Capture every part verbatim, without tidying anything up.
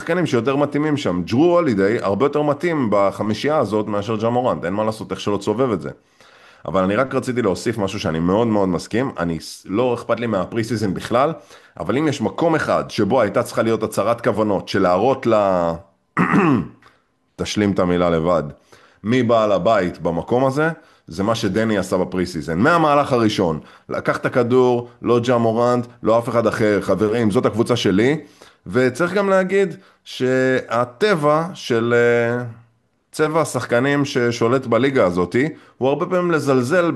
שחקנים שיותר מתאימים שם. ג'רו הולידיי הרבה יותר מתאים בחמישייה הזאת מאשר ג'ה מורנט, אין מה לעשות איך שלא תסובב את זה. אבל אני רק רציתי להוסיף משהו שאני מאוד מאוד מסכים, אני לא אכפת לי מהפרי סיזן בכלל, אבל אם יש מקום אחד שבו הייתה צריכה להיות הצהרת כוונות של להראות לה, תשלים את המילה לבד, מי בעל הבית במקום הזה, זה מה שדני עשה בפרי סיזן. מהמהלך הראשון, לקח את הכדור, לא ג'ה מורנט, לא אף אחד אחר, חברים, זאת הקבוצה שלי, וצריך גם להגיד שהטבע של אה, צבע השחקנים ששולט בליגה הזאת, הוא הרבה פעמים לזלזל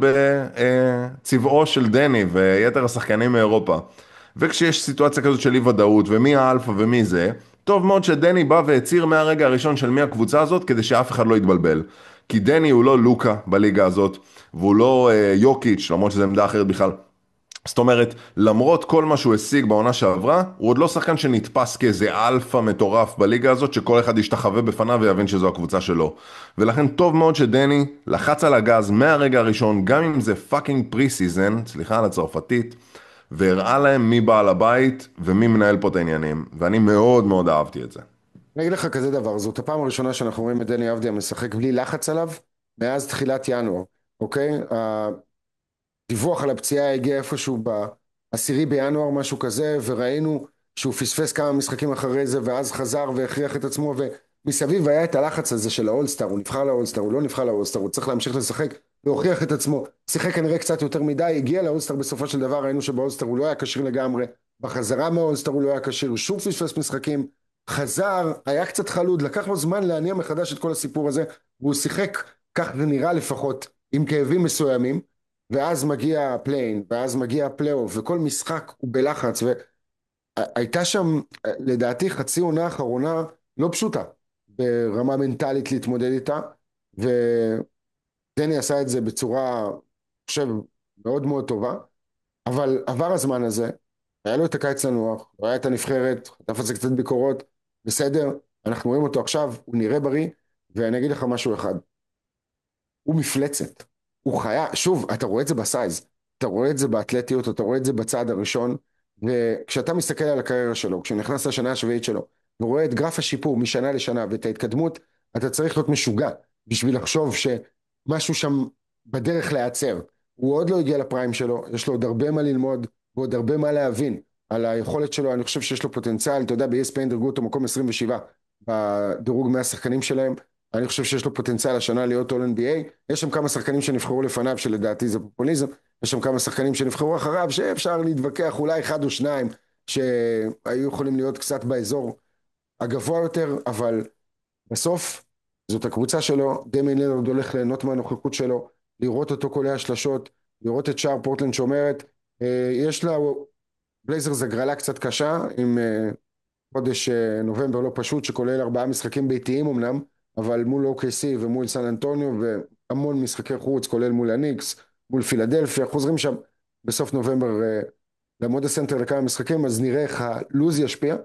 בצבעו של דני ויתר השחקנים מאירופה. וכשיש סיטואציה כזאת של אי ודאות ומי האלפא ומי זה, טוב מאוד שדני בא והצהיר מהרגע הראשון של מי הקבוצה הזאת כדי שאף אחד לא יתבלבל. כי דני הוא לא לוקה בליגה הזאת, והוא לא אה, יוקיץ', למרות שזו עמדה אחרת בכלל. זאת אומרת, למרות כל מה שהוא השיג בעונה שעברה, הוא עוד לא שחקן שנתפס כאיזה אלפא מטורף בליגה הזאת, שכל אחד ישתחווה בפניו ויבין שזו הקבוצה שלו. ולכן טוב מאוד שדני לחץ על הגז מהרגע הראשון, גם אם זה פאקינג פרי סיזן, סליחה על הצרפתית, והראה להם מי בעל הבית ומי מנהל פה את העניינים. ואני מאוד מאוד אהבתי את זה. אני אגיד לך כזה דבר, זאת הפעם הראשונה שאנחנו רואים את דני אבדיה משחק בלי לחץ עליו מאז תחילת ינואר, אוקיי? הדיווח על הפציעה הגיע איפשהו בעשירי בינואר, משהו כזה, וראינו שהוא פספס כמה משחקים אחרי זה, ואז חזר והכריח את עצמו, ומסביב היה את הלחץ הזה של האולסטאר, הוא נבחר לאולסטאר, הוא לא נבחר לאולסטאר, הוא צריך להמשיך לשחק והוכיח את עצמו, שיחק כנראה קצת יותר מדי, הגיע לאולסטאר בסופו של דבר, ראינו שבאולסטאר הוא לא היה כשיר לגמרי, בחזרה מהאולסטאר הוא לא היה כשיר, שוב פספס משחקים, חזר, היה קצת חלוד, לקח לו זמן להניע מחדש את כל הסיפור הזה, והוא שיחק, כך זה נראה לפחות, עם כאבים מסוימים, ואז מגיע הפליין, ואז מגיע הפלייאוף, וכל משחק הוא בלחץ, והייתה שם, לדעתי, חצי עונה אחרונה לא פשוטה, ברמה מנטלית להתמודד איתה, ודני עשה את זה בצורה, אני חושב, מאוד מאוד טובה, אבל עבר הזמן הזה, היה לו את הקיץ לנוח, הוא היה את הנבחרת, חטף על זה קצת ביקורות, בסדר, אנחנו רואים אותו עכשיו, הוא נראה בריא, ואני אגיד לך משהו אחד, הוא מפלצת, הוא חיה, שוב, אתה רואה את זה בסייז, אתה רואה את זה באתלטיות, אתה רואה את זה בצעד הראשון, וכשאתה מסתכל על הקריירה שלו, כשהוא נכנס לשנה השביעית שלו, ורואה את גרף השיפור משנה לשנה, ואת ההתקדמות, אתה צריך להיות משוגע, בשביל לחשוב שמשהו שם בדרך להיעצר, הוא עוד לא הגיע לפריים שלו, יש לו עוד הרבה מה ללמוד, ועוד הרבה מה להבין, על היכולת שלו, אני חושב שיש לו פוטנציאל, אתה יודע, ב-E S P N דרגו אותו מקום עשרים ושבע, בדירוג מאה שחקנים שלהם, אני חושב שיש לו פוטנציאל השנה להיות All N B A, יש שם כמה שחקנים שנבחרו לפניו שלדעתי זה פופוליזם, יש שם כמה שחקנים שנבחרו אחריו שאפשר להתווכח אולי אחד או שניים שהיו יכולים להיות קצת באזור הגבוה יותר, אבל בסוף זאת הקבוצה שלו, דמיין לילארד הולך ליהנות מהנוכחות שלו, לראות אותו קולע שלשות, לראות את שער פורטלנד שומרת, יש לה בלייזרס הגרלה קצת קשה עם חודש נובמבר לא פשוט שכולל ארבעה משחקים ביתיים אמנם, אבל מול או קיי סי ומול סן אנטוניו והמון משחקי חוץ כולל מול הניקס, מול פילדלפיה, חוזרים שם בסוף נובמבר לעמוד הסנטר לכמה משחקים, אז נראה איך הלוז ישפיע.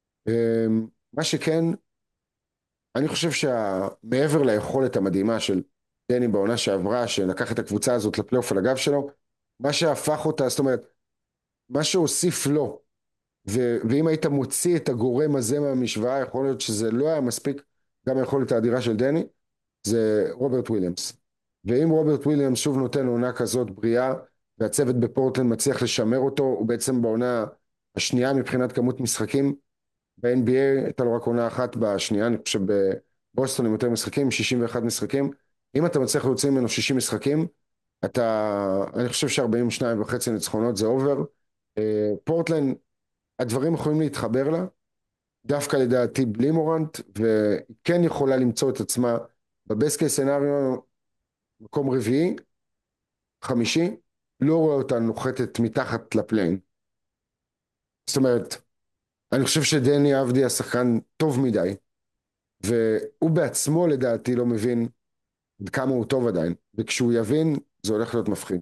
מה שכן, אני חושב שמעבר ליכולת המדהימה של דני בעונה שעברה, שלקח את הקבוצה הזאת לפלייאוף על הגב שלו, מה שהפך אותה, זאת אומרת, מה שהוסיף לו, ו- ואם היית מוציא את הגורם הזה מהמשוואה, יכול להיות שזה לא היה מספיק, גם היכולת האדירה של דני, זה רוברט וויליאמס. ואם רוברט וויליאמס שוב נותן עונה כזאת בריאה, והצוות בפורטלנד מצליח לשמר אותו, הוא בעצם בעונה השנייה מבחינת כמות משחקים, ב-N B A הייתה לו רק עונה אחת בשנייה, אני חושב בבוסטון עם יותר משחקים, שישים ואחד משחקים, אם אתה מצליח להוציא ממנו שישים משחקים, אתה, אני חושב ש-ארבעים ושתיים וחצי ניצחונות זה אובר, פורטלנד, הדברים יכולים להתחבר לה, דווקא לדעתי בלי מורנט, וכן יכולה למצוא את עצמה בבסט קייס סנריו, מקום רביעי, חמישי, לא רואה אותה נוחתת מתחת לפליין. זאת אומרת, אני חושב שדני אבדיה השחקן טוב מדי, והוא בעצמו לדעתי לא מבין עד כמה הוא טוב עדיין, וכשהוא יבין זה הולך להיות מפחיד.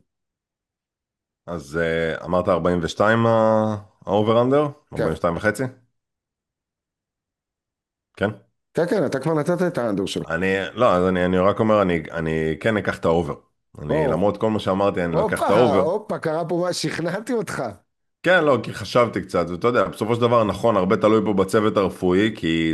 אז uh, אמרת ארבעים ושתיים האובר אנדר? כן, ארבעים ושתיים וחצי? כן? כן, כן, אתה כבר נתת את האנדר שלך. אני, לא, אז אני, אני רק אומר, אני, אני כן אקח את האובר. אני, או, למרות כל מה שאמרתי, אני לוקח הופה, את האובר. הופה, קרה פה מה, שכנעתי אותך. כן, לא, כי חשבתי קצת, ואתה יודע, בסופו של דבר, נכון, הרבה תלוי פה בצוות הרפואי, כי